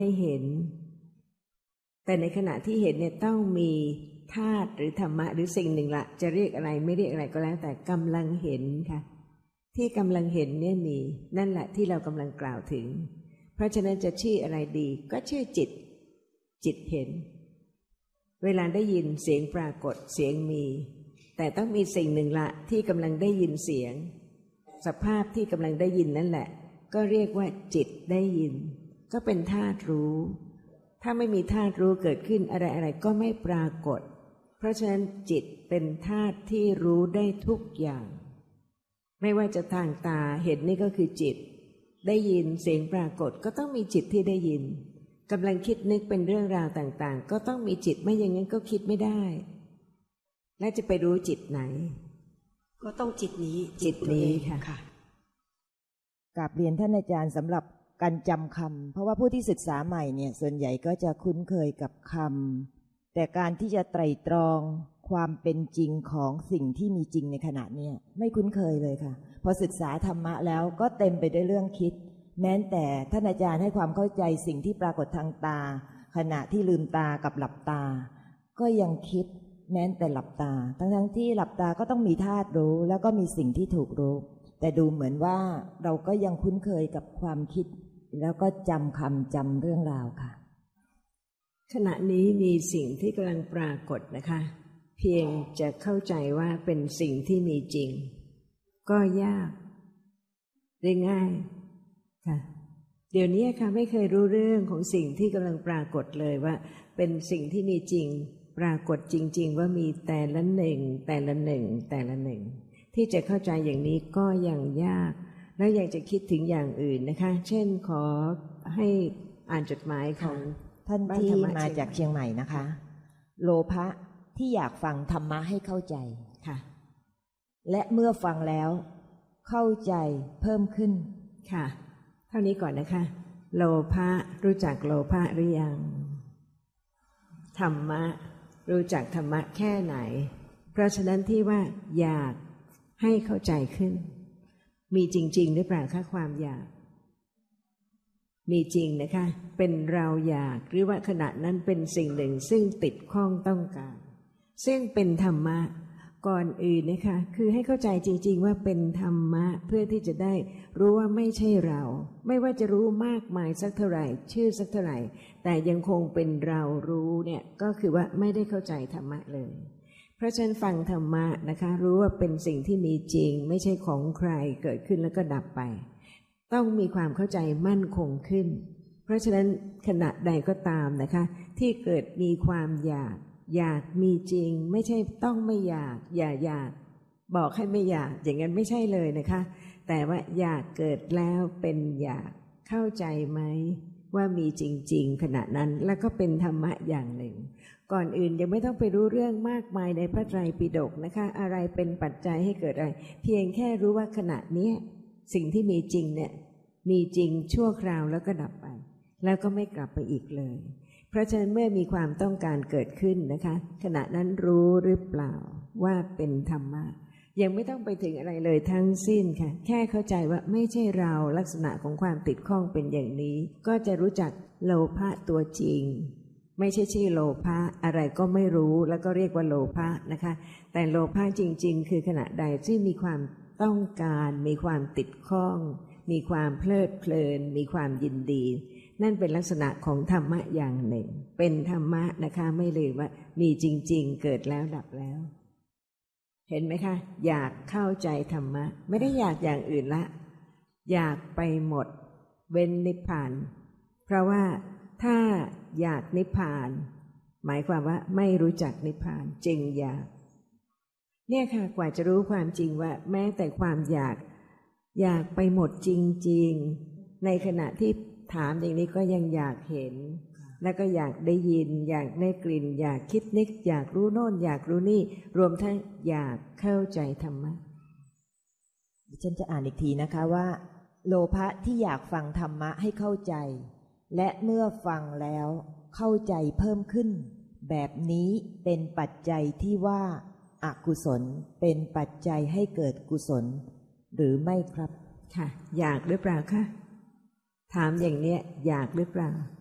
ให้เห็นแต่ในขณะที่เห็นเนี่ยต้องมีธาตุหรือธรรมะหรือสิ่งหนึ่งละจะเรียกอะไรไม่เรียกอะไรก็แล้วแต่กำลังเห็นค่ะที่กำลังเห็นเนี่ยมีนั่นแหละที่เรากำลังกล่าวถึงเพราะฉะนั้นจะชื่ออะไรดีก็ชื่อจิตเห็นเวลาได้ยินเสียงปรากฏเสียงมีแต่ต้องมีสิ่งหนึ่งละที่กำลังได้ยินเสียงสภาพที่กำลังได้ยินนั่นแหละก็เรียกว่าจิตได้ยินก็เป็นธาตุรู้ถ้าไม่มีธาตุรู้เกิดขึ้นอะไรๆก็ไม่ปรากฏเพราะฉะนั้นจิตเป็นธาตุที่รู้ได้ทุกอย่างไม่ว่าจะทางตาเห็นนี่ก็คือจิตได้ยินเสียงปรากฏก็ต้องมีจิตที่ได้ยินกำลังคิดนึกเป็นเรื่องราวต่างๆก็ต้องมีจิตไม่อย่างนั้นก็คิดไม่ได้และจะไปรู้จิตไหนก็ต้องจิตนี้ค่ะกราบเรียนท่านอาจารย์สำหรับการจำคำเพราะว่าผู้ที่ศึกษาใหม่เนี่ยส่วนใหญ่ก็จะคุ้นเคยกับคำแต่การที่จะไตร่ตรองความเป็นจริงของสิ่งที่มีจริงในขณะนี้ไม่คุ้นเคยเลยค่ะพอศึกษาธรรมะแล้วก็เต็มไปด้วยเรื่องคิดแม้แต่ท่านอาจารย์ให้ความเข้าใจสิ่งที่ปรากฏทางตาขณะที่ลืมตากับหลับตาก็ยังคิดแม้แต่หลับตาทั้งที่หลับตาก็ต้องมีธาตุรู้แล้วก็มีสิ่งที่ถูกรู้แต่ดูเหมือนว่าเราก็ยังคุ้นเคยกับความคิดแล้วก็จำคำจำเรื่องราวค่ะขณะนี้มีสิ่งที่กำลังปรากฏนะคะเพียงจะเข้าใจว่าเป็นสิ่งที่มีจริงก็ยากได้ง่ายค่ะเดี๋ยวนี้ค่ะไม่เคยรู้เรื่องของสิ่งที่กำลังปรากฏเลยว่าเป็นสิ่งที่มีจริงปรากฏจริงๆว่ามีแต่ละหนึ่งที่จะเข้าใจอย่างนี้ก็ยังยากแล้วยังจะคิดถึงอย่างอื่นนะคะเช่นขอให้อ่านจดหมายของท่านที่มาจากเชียงใหม่นะคะโลภะที่อยากฟังธรรมะให้เข้าใจค่ะและเมื่อฟังแล้วเข้าใจเพิ่มขึ้นค่ะเท่านี้ก่อนนะคะโลภะรู้จักโลภะหรือยังธรรมะรู้จักธรรมะแค่ไหนเพราะฉะนั้นที่ว่าอยากให้เข้าใจขึ้นมีจริงๆหรือเปล่าคะความอยากมีจริงนะคะเป็นเราอยากหรือว่าขณะนั้นเป็นสิ่งหนึ่งซึ่งติดข้องต้องการซึ่งเป็นธรรมะก่อนอื่นนะคะคือให้เข้าใจจริงๆว่าเป็นธรรมะเพื่อที่จะได้รู้ว่าไม่ใช่เราไม่ว่าจะรู้มากมายสักเท่าไหร่ชื่อสักเท่าไหร่แต่ยังคงเป็นเรารู้เนี่ยก็คือว่าไม่ได้เข้าใจธรรมะเลยเพราะฉะนั้นฟังธรรมะนะคะรู้ว่าเป็นสิ่งที่มีจริงไม่ใช่ของใครเกิดขึ้นแล้วก็ดับไปต้องมีความเข้าใจมั่นคงขึ้นเพราะฉะนั้นขณะใดก็ตามนะคะที่เกิดมีความอยากมีจริงไม่ใช่ต้องไม่อยากอย่าอยากบอกให้ไม่อยากอย่างนั้นไม่ใช่เลยนะคะแต่ว่าอยากเกิดแล้วเป็นอยากเข้าใจไหมว่ามีจริงๆขณะนั้นแล้วก็เป็นธรรมะอย่างหนึ่งก่อนอื่นยังไม่ต้องไปรู้เรื่องมากมายในพระไตรปิฎกนะคะอะไรเป็นปัจจัยให้เกิดอะไรเพียงแค่รู้ว่าขณะนี้สิ่งที่มีจริงเนี่ยมีจริงชั่วคราวแล้วก็ดับไปแล้วก็ไม่กลับไปอีกเลยเพราะฉะนั้นเมื่อมีความต้องการเกิดขึ้นนะคะขณะนั้นรู้หรือเปล่าว่าเป็นธรรมะยังไม่ต้องไปถึงอะไรเลยทั้งสิ้นค่ะแค่เข้าใจว่าไม่ใช่เราลักษณะของความติดข้องเป็นอย่างนี้ก็จะรู้จักโลภะตัวจริงไม่ใช่ชื่อโลภะอะไรก็ไม่รู้แล้วก็เรียกว่าโลภะนะคะแต่โลภะจริงๆคือขณะใดที่มีความต้องการมีความติดข้องมีความเพลิดเพลินมีความยินดีนั่นเป็นลักษณะของธรรมะอย่างหนึ่งเป็นธรรมะนะคะไม่ลืมว่ามีจริงๆเกิดแล้วดับแล้วเห็นไหมคะอยากเข้าใจธรรมะไม่ได้อยากอย่างอื่นละอยากไปหมดเว้นนิพพานเพราะว่าถ้าอยากนิพพานหมายความว่าไม่รู้จักนิพพานจึงอยากเนี่ยค่ะกว่าจะรู้ความจริงว่าแม้แต่ความอยากไปหมดจริงๆในขณะที่ถามอย่างนี้ก็ยังอยากเห็นแล้วก็อยากได้ยินอยากได้กลิ่นอยากคิดนึกอยากรู้โน่นอยากรู้นี่รวมทั้งอยากเข้าใจธรรมะดิฉันจะอ่านอีกทีนะคะว่าโลภะที่อยากฟังธรรมะให้เข้าใจและเมื่อฟังแล้วเข้าใจเพิ่มขึ้นแบบนี้เป็นปัจจัยที่ว่าอกุศลเป็นปัจจัยให้เกิดกุศลหรือไม่ครับค่ะอยากหรือเปล่าคะถามอย่างเนี้ยอยากหรือเปล่า